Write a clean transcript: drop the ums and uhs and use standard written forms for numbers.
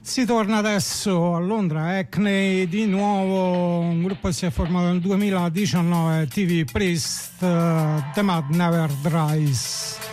Si torna adesso a Londra, Hackney, di nuovo un gruppo che si è formato nel 2019, TV Priest, The Mud Never Dries.